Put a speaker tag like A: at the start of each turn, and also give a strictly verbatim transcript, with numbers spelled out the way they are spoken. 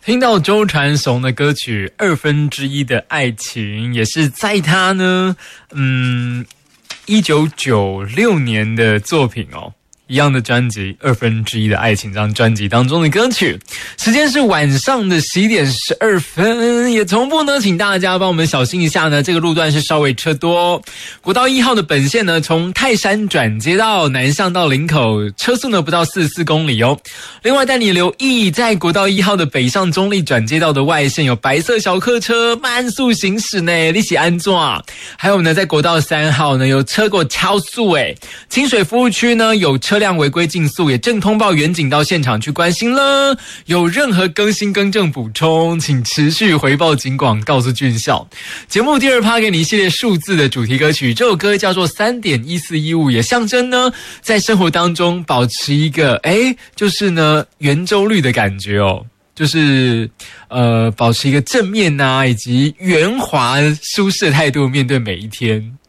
A: 听到周传雄的歌曲《二分之一的爱情》，也是在他呢，嗯，一九九六年的作品哦。一样的专辑《二分之一的爱情》这张专辑当中的歌曲，时间是晚上的十一点十二分，也同步呢，请大家帮我们小心一下呢，这个路段是稍微车多。国道一号的本线呢，从泰山转接到南向到林口，车速呢不到四十四公里哦。另外带你留意，在国道一号的北上中立转接道的外线有白色小客车慢速行驶呢，你是安怎？还有呢，在国道三号呢，有车给我超速诶，清水服务区呢有车辆违规竞速，也正通报远警到现场去关心了。有任何更新更正补充，请持续回报警广，告诉军校。节目第二趴给你一系列数字的主题歌曲，这首歌叫做三点一四一五，也象征呢在生活当中保持一个诶就是呢圆周率的感觉哦，就是呃保持一个正面啊以及圆滑舒适的态度面对每一天。